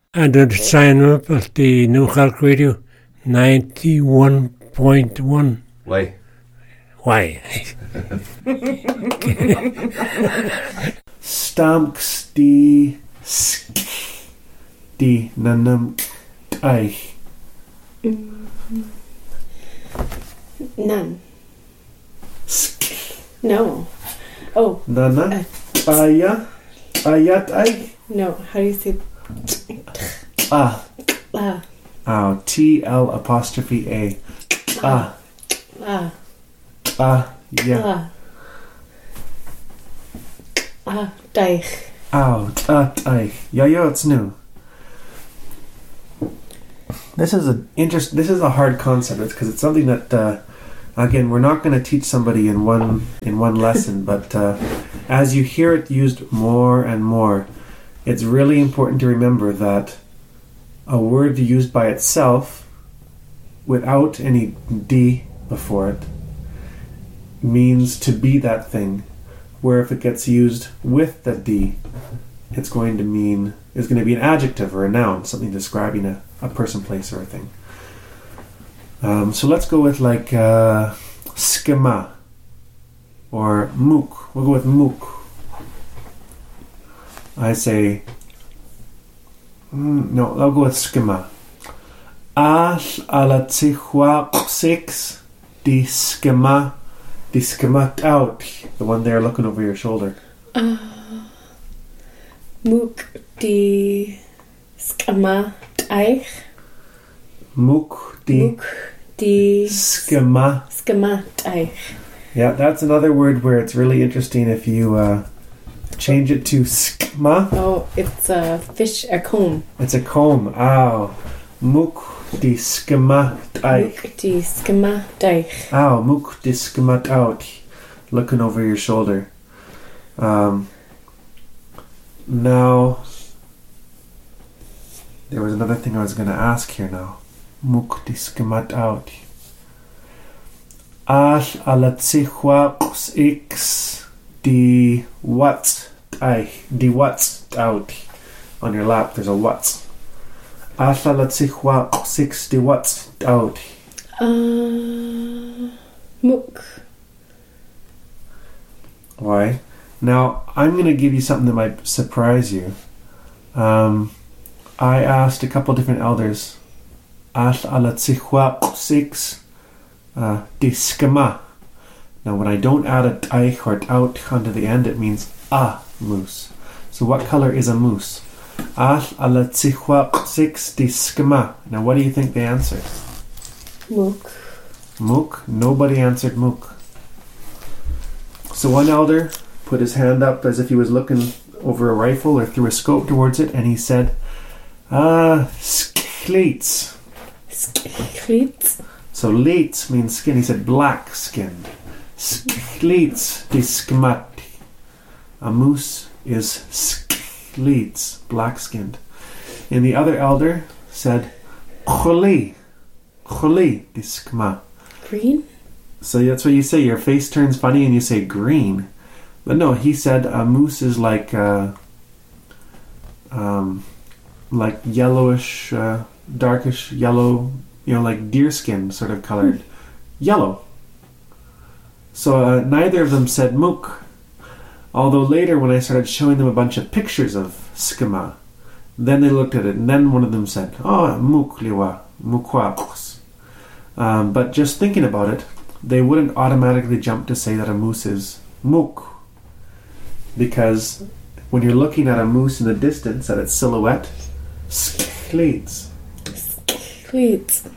And to sign up at the New Cork Radio 91.1. Why? Why? Stamks die sk die nanam eich. None. Sk No. Oh. nana aya ayat eich. No. How do you say? Ah. Ah. Oh, TL apostrophe A. Ah. Ah. Ah. Yeah. Ah. Ah. Deich. Ow. Eich. Yeah, it's new. This is a hard concept because it's something that again we're not going to teach somebody in one lesson, but as you hear it used more and more, it's really important to remember that a word used by itself without any D before it means to be that thing, where if it gets used with the D, it's going to be an adjective or a noun, something describing a person, place, or a thing. So let's go with like schema or mook. We'll go with mook. I say no. I'll go with schema. All ala tsichwa six di schema out. The one there looking over your shoulder. Mook die schema eich. Mook di schema eich. Yeah, that's another word where it's really interesting if you change it to schema. Oh, it's a fish, a comb. It's a comb. Ow. Mook di schema eich. Mook die schema eich. Ow. Mook di schema out. Looking over your shoulder. Now, there was another thing I was going to ask here now. Mook di schema out. Al ala tsichwa x di what's out. On your lap there's a what's. Al ala tsichwa x di what's out. Mook. Why? Now, I'm going to give you something that might surprise you. I asked a couple different elders. Al ala tsichwa x di schema. Now, when I don't add a eich or out onto the end, it means a moose. So, what color is a moose? Al ala tsichwa x di schema. Now, what do you think they answered? Mook. Mook? Nobody answered mook. So, one elder put his hand up as if he was looking over a rifle or through a scope towards it, and he said, skleets. Skleets. So leets means skin. He said black skinned. Skleets di schmat. A moose is skleets, black skinned. And the other elder said choli di schma. Green. So that's what you say. Your face turns funny and you say green. But no, he said a moose is like yellowish, darkish yellow, like deerskin sort of colored yellow. So neither of them said mook. Although later when I started showing them a bunch of pictures of schema, then they looked at it and then one of them said, mook liwa, mukwa. But just thinking about it, they wouldn't automatically jump to say that a moose is mook. Because when you're looking at a moose in the distance, at its silhouette, skleets. Skleets.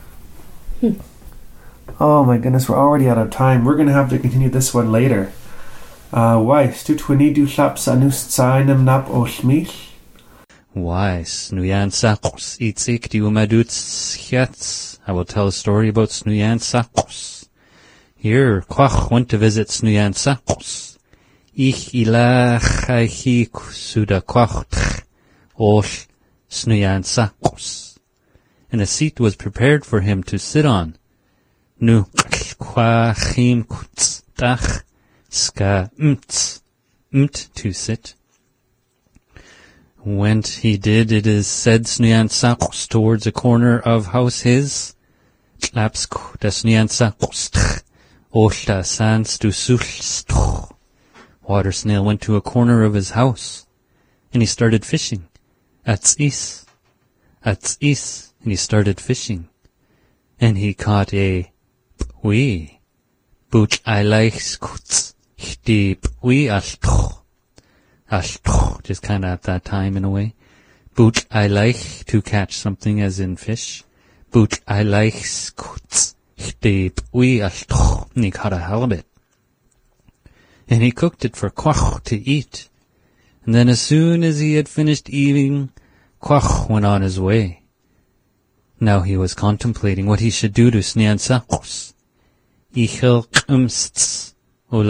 Oh my goodness, we're already out of time. We're going to have to continue this one later. Weiss, du twinidu hlaps anus tsainem nap oshmich? Weiss, nuyan sakos, itzik di umadut schets. I will tell a story about Snuyan Sakos. Here, Kwach went to visit Snuyan Sakos. Ich ilachaichi suda Kwach osh Snuyan Sakos. And a seat was prepared for him to sit on. Nu kwachim kutstach ska to sit. Went he did, it is said, Snuyansakos towards a corner of house his. Tlapsk da Snuyansakos Oshta sans du sulst. Water snail went to a corner of his house, and he started fishing. Ats is, and he started fishing. And he caught a pwi. Buch I like skuts. Hti pwi altoch. Altoch, just kind of at that time in a way. Buch I like to catch something as in fish. Buch I like skuts. Hti pwi altoch. And he caught a halibut. And he cooked it for Quach to eat. And then as soon as he had finished eating, Quach went on his way. Now he was contemplating what he should do to Snuyansakos. Ichel qumsts.